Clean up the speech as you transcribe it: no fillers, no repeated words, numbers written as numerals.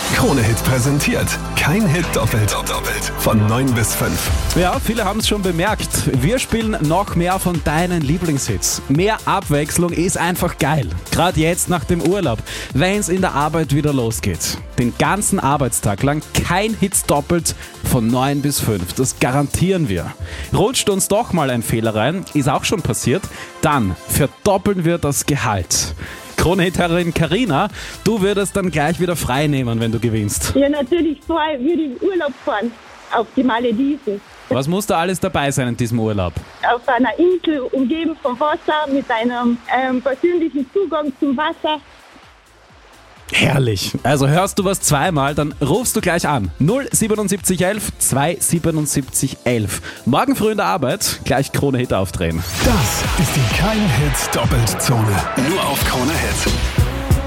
Krone-Hit präsentiert. Kein Hit doppelt. Von 9 bis 5. Ja, viele haben es schon bemerkt. Wir spielen noch mehr von deinen Lieblingshits. Mehr Abwechslung ist einfach geil. Gerade jetzt nach dem Urlaub, wenn es in der Arbeit wieder losgeht. Den ganzen Arbeitstag lang kein Hit doppelt von 9 bis 5. Das garantieren wir. Rutscht uns doch mal ein Fehler rein, ist auch schon passiert, dann verdoppeln wir das Gehalt. Krone-Hit-Herrin Carina, du würdest dann gleich wieder frei nehmen, wenn du gewinnst. Ja, natürlich vorher würde ich in Urlaub fahren, auf die Malediven. Was muss da alles dabei sein in diesem Urlaub? Auf einer Insel, umgeben vom Wasser, mit einem persönlichen Zugang zum Wasser. Herrlich. Also hörst du was zweimal, dann rufst du gleich an. 07711 27711. Morgen früh in der Arbeit gleich Krone-Hit aufdrehen. Das ist die Kein Hit Doppelzone. Nur auf Krone-Hit.